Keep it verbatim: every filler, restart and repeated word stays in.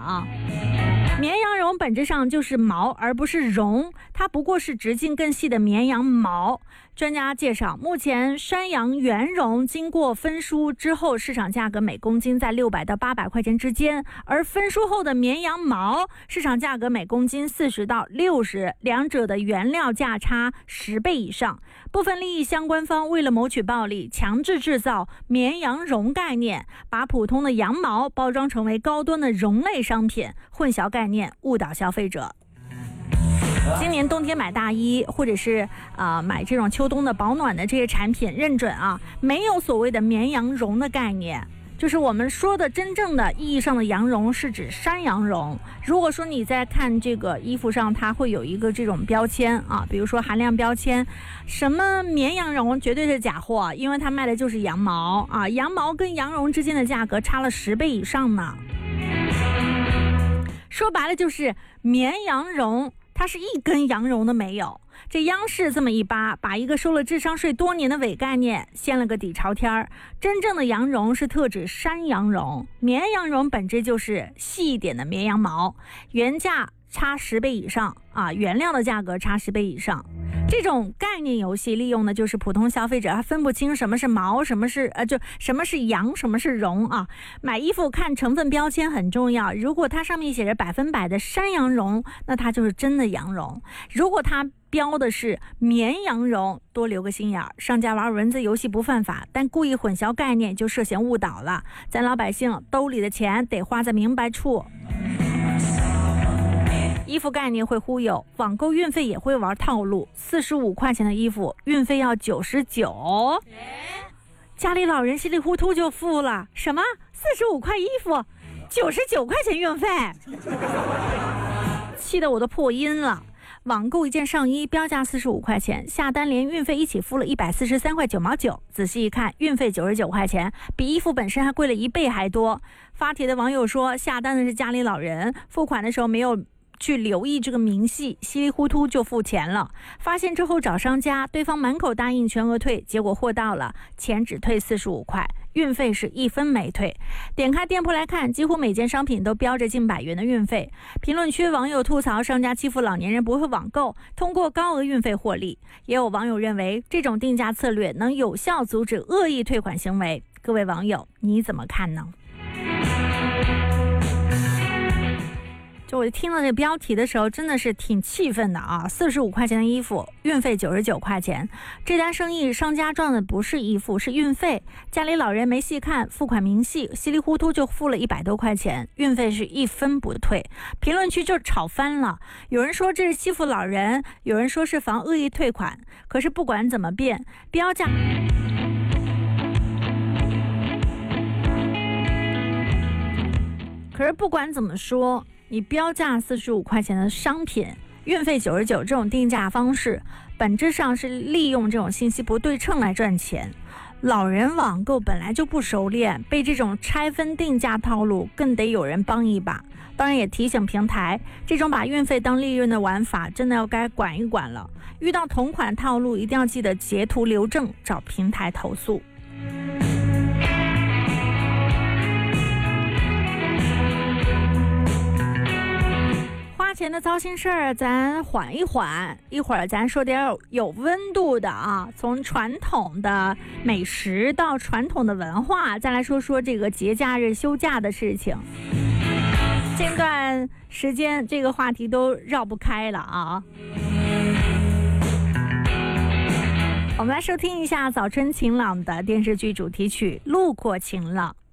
啊。绵羊绒本质上就是毛而不是绒，它不过是直径更细的绵羊毛。专家介绍，目前山羊原绒经过分梳之后，市场价格每公斤在六百到八百块钱之间，而分梳后的绵羊毛市场价格每公斤四十到六十，两者的原料价差十倍以上。部分利益相关方为了谋取暴利，强制制造绵羊绒概念，把普通的羊毛包装成为高端的绒类商品，混淆概念，误导消费者。今年冬天买大衣，或者是啊、呃、买这种秋冬的保暖的这些产品，认准啊，没有所谓的绵羊绒的概念。就是我们说的真正的意义上的羊绒是指山羊绒。如果说你在看这个衣服上，它会有一个这种标签啊，比如说含量标签，什么绵羊绒绝对是假货，因为它卖的就是羊毛啊，羊毛跟羊绒之间的价格差了十倍以上呢。说白了就是绵羊绒它是一根羊绒都没有。这央视这么一扒，把一个收了智商税多年的伪概念掀了个底朝天。真正的羊绒是特指山羊绒，绵羊绒本质就是细一点的绵羊毛，原价差十倍以上啊，原料的价格差十倍以上。这种概念游戏利用的就是普通消费者他分不清什么是毛，什么是呃就什么是羊，什么是绒啊。买衣服看成分标签很重要，如果它上面写着百分百的山羊绒，那它就是真的羊绒；如果它标的是绵羊绒，多留个心眼儿。商家玩文字游戏不犯法，但故意混淆概念就涉嫌误导了。咱老百姓兜里的钱得花在明白处。衣服概念会忽悠，网购运费也会玩套路。四十五块钱的衣服，运费要九十九，家里老人稀里糊涂就付了。什么？四十五块衣服，九十九块钱运费，气得我都破音了。网购一件上衣标价四十五块钱，下单连运费一起付了一百四十三块九毛九。仔细一看，运费九十九块钱，比衣服本身还贵了一倍还多。发帖的网友说，下单的是家里老人，付款的时候没有去留意这个明细，稀里糊涂就付钱了。发现之后找商家，对方满口答应全额退，结果货到了，钱只退四十五块，运费是一分没退。点开店铺来看，几乎每件商品都标着近百元的运费。评论区网友吐槽商家欺负老年人不会网购，通过高额运费获利。也有网友认为这种定价策略能有效阻止恶意退款行为。各位网友，你怎么看呢？就我听了这标题的时候真的是挺气愤的啊！四十五块钱的衣服，运费九十九块钱，这单生意商家赚的不是衣服，是运费。家里老人没细看付款明细，稀里糊涂就付了一百多块钱，运费是一分不退。评论区就吵翻了，有人说这是欺负老人，有人说是防恶意退款。可是不管怎么变，标价可是不管怎么说，你标价四十五块钱的商品，运费九十九，这种定价方式本质上是利用这种信息不对称来赚钱。老人网购本来就不熟练，被这种拆分定价套路更得有人帮一把。当然也提醒平台，这种把运费当利润的玩法真的要该管一管了。遇到同款套路一定要记得截图留证，找平台投诉。花钱的糟心事儿咱缓一缓，一会儿咱说点有温度的啊，从传统的美食到传统的文化，再来说说这个节假日休假的事情。这段时间这个话题都绕不开了啊。我们来收听一下早春晴朗的电视剧主题曲《路过晴朗》。